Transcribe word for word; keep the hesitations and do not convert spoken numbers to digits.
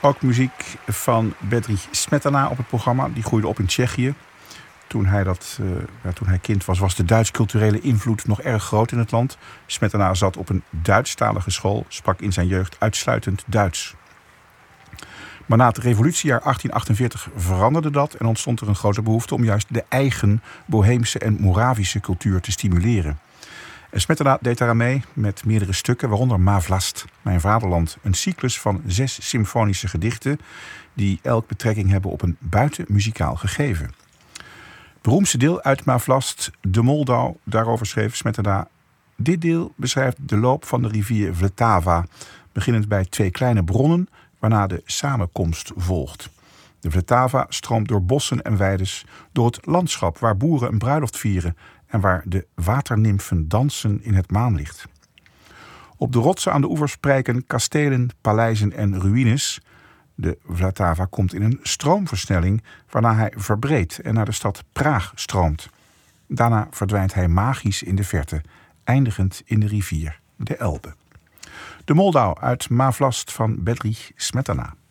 Ook muziek van Bedřich Smetana op het programma. Die groeide op in Tsjechië. Toen hij, dat, uh, ja, toen hij kind was, was de Duits culturele invloed nog erg groot in het land. Smetana zat op een Duitsstalige school, sprak in zijn jeugd uitsluitend Duits. Maar na het revolutiejaar achttien achtenveertig veranderde dat en ontstond er een grote behoefte om juist de eigen Boheemse en Moravische cultuur te stimuleren. En Smetana deed daaraan mee met meerdere stukken, waaronder Ma Vlast, Mijn Vaderland. Een cyclus van zes symfonische gedichten die elk betrekking hebben op een buitenmuzikaal gegeven. Beroemdste deel uit Ma Vlast, de Moldau, daarover schreef Smetana: dit deel beschrijft de loop van de rivier Vltava, beginnend bij twee kleine bronnen, waarna de samenkomst volgt. De Vltava stroomt door bossen en weides, door het landschap waar boeren een bruiloft vieren en waar de waternimfen dansen in het maanlicht. Op de rotsen aan de oevers prijken kastelen, paleizen en ruïnes. De Vltava komt in een stroomversnelling, waarna hij verbreedt en naar de stad Praag stroomt. Daarna verdwijnt hij magisch in de verte, eindigend in de rivier, de Elbe. De Moldau uit Ma Vlast van Bedřich Smetana.